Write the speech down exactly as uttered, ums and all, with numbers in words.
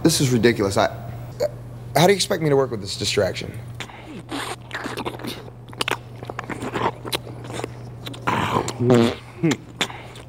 This is ridiculous. I. How do you expect me to work with this distraction? Hmm.